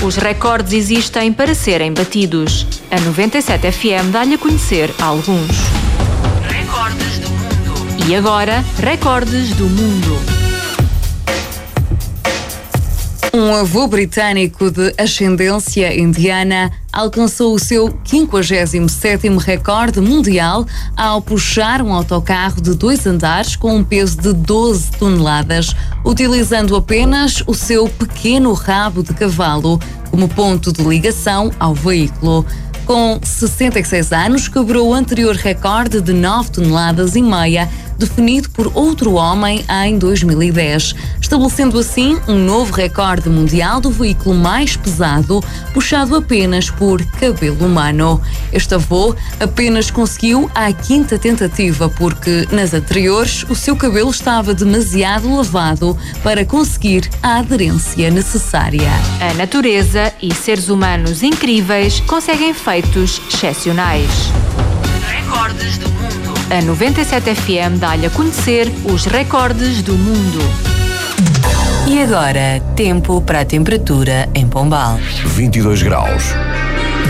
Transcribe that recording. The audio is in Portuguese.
Os recordes existem para serem batidos. A 97 FM dá-lhe a conhecer alguns. Recordes do mundo. E agora, recordes do mundo. Um avô britânico de ascendência indiana alcançou o seu 57º recorde mundial ao puxar um autocarro de 2 andares com um peso de 12 toneladas, utilizando apenas o seu pequeno rabo de cavalo como ponto de ligação ao veículo. Com 66 anos, quebrou o anterior recorde de 9 toneladas e meia, definido por outro homem em 2010, estabelecendo assim um novo recorde mundial do veículo mais pesado, puxado apenas por cabelo humano. Este avô apenas conseguiu à 5ª tentativa, porque nas anteriores o seu cabelo estava demasiado lavado para conseguir a aderência necessária. A natureza e seres humanos incríveis conseguem feitos excepcionais. Recordes do mundo. A 97 FM dá-lhe a conhecer os recordes do mundo. E agora, tempo para a temperatura em Pombal. 22 graus.